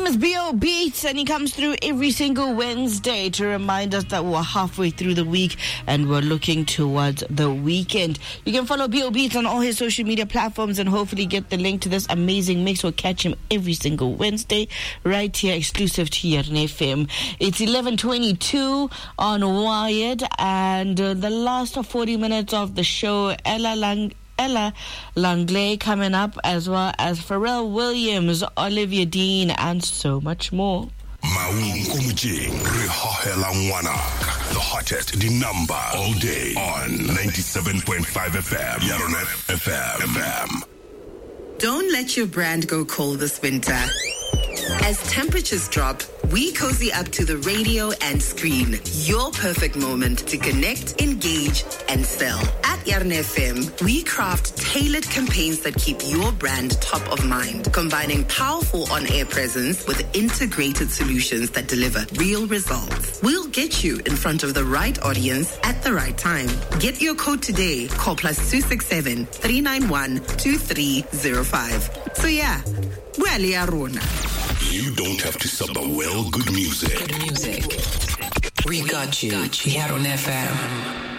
is B.O. Beats, and he comes through every single Wednesday to remind us that we're halfway through the week and we're looking towards the weekend. You can follow B.O. Beats on all his social media platforms and hopefully get the link to this amazing mix. We'll catch him every single Wednesday right here, exclusive to Yarn FM. It's 11:22 on Wired, and the last 40 minutes of the show, Ella Langley coming up, as well as Pharrell Williams, Olivia Dean, and so much more. The hottest, the number all day on 97.5 FM. Yarn FM. Don't let your brand go cold this winter. As temperatures drop, we cozy up to the radio and screen. Your perfect moment to connect, engage, and sell. At Yarn FM, we craft tailored campaigns that keep your brand top of mind, combining powerful on-air presence with integrated solutions that deliver real results. We'll get you in front of the right audience at the right time. Get your code today. Call +267 391 2305. So yeah, well, Yarona. You don't have to sub the well. Good music. We got you. Yarn FM.